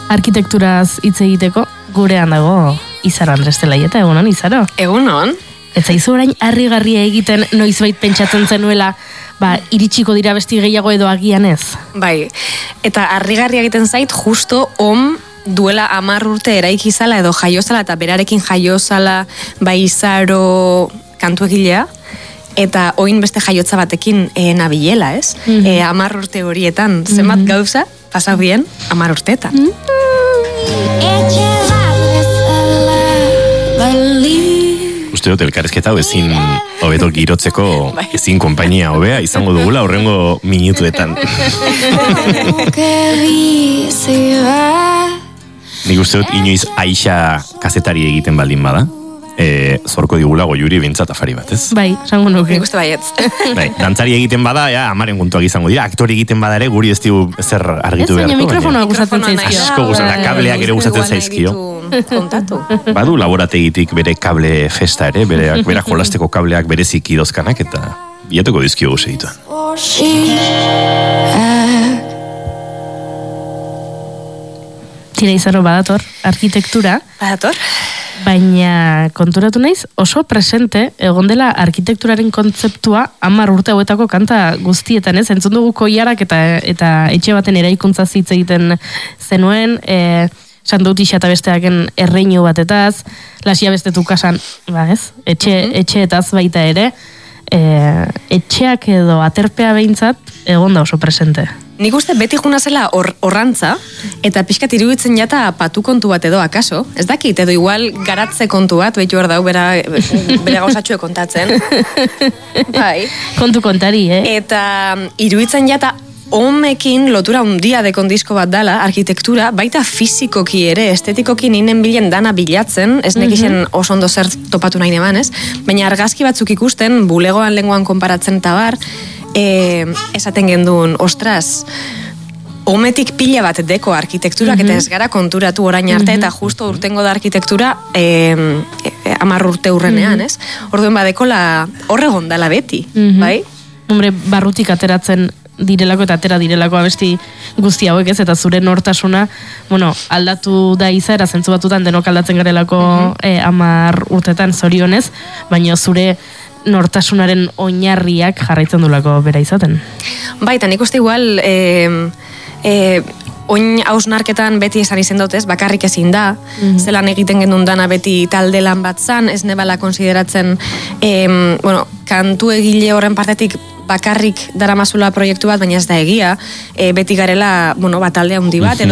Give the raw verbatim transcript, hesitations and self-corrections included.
arkitekturaz hitz egiteko, gurean dago Izaro Andres Zelaieta, egunon, Izaro? Egunon. Ez zaizu orain harrigarria egiten noizbait pentsatzen zenuela, ba, iritsiko dira besti gehiago edo agian ez? Bai, eta harrigarria egiten zait, justo om duela hamar urte eraiki zala edo jaiozala eta berarekin jaiozala bai Izaro kantuegilea, eta oin beste jaiotza batekin e, nabilela, ez? Mm-hmm. E, hamar urte horietan, zenbat mm-hmm. gauza, pasau bien, hamar urteetan. Mm-hmm. Uste dut, elkarrezketa hau ezin hobeto girotzeko ezin konpainia hobea izango dugula horrengo minutuetan. Nik uste dut, inoiz Aixa kazetari egiten baldin bada. E, zorko digula goiuri bintzat afari bat, ez? Bai, zango nuke. Nik uste baietz. Bai, dantzari egiten bada, ja, amaren kontuak izango dira. Aktori egiten bada ere, guri ez digu zer argitu beharko. Ez mikrofonoa gustatzen zaizkio. Asko gustatzen, kableak ere gustatzen zaizkio. Kontatu. Badu laborategitik bere kable festa ere, bere, bere jolasteko kableak bereziki dozkanak, eta biatuko dizkiogu segituan. Tira Izaro, badator, arkitektura. Badator. Baina konturatu naiz, oso presente egon dela arkitekturaren kontzeptua hamar urte hauetako kanta guztietan, ez? Entzun dugu koiarak eta eta etxe baten eraikuntza hitz egiten zenuen, e, Sandutixa eta besteaken erreinu batetaz, Lasia bestetu kasan, ba ez? Etxe, mm-hmm. etxeetaz baita ere, e, etxeak edo aterpea behintzat egon da oso presente. Nik uste beti juna zela horrantza, eta pixkat iruditzen jata patu kontu bat edo akaso. Ez dakit, edo igual garatze kontu bat, behitu hor dau, bera, bera gauzatxue kontatzen. Bai. Kontu kontari, eh? Eta iruditzen jata homekin lotura undia dekon disko bat dala, arkitektura, baita fizikoki ere, estetikoki ninen bilen dana bilatzen, ez nekixen mm-hmm. oso ondo zer topatu nahi neban, ez? Baina argazki batzuk ikusten, bulegoan lenguan konparatzen tabar, E, esaten genduen, ostras, hometik pila bat deko arkitekturak, mm-hmm. eta ez gara konturatu orain arte, mm-hmm. eta justo urtengo da arkitektura e, e, amar urte urrenean, mm-hmm. ez? Orduen badekola horregon dala beti, mm-hmm. bai? Hombre, barrutik ateratzen direlako eta atera direlako abesti guzti hauek, ez? Eta zure nortasuna, bueno, aldatu da izaera, zentzu batutan denok aldatzen garelako mm-hmm. e, amar urtetan zorionez, baina zure nortasunaren oinarriak jarraitzen dulako bera izaten. Bai, eta nik uste igual e, e, oin hausnarketan beti esan izen dutez, bakarrik ezin da, mm-hmm. zelan egiten gendun dana beti talde lan bat zan, ez nebala konsideratzen e, bueno, kantu egile horren partetik bakarrik daramazula proiektu bat, baina ez da egia, e, beti garela, bueno, bat talde handi bat, edo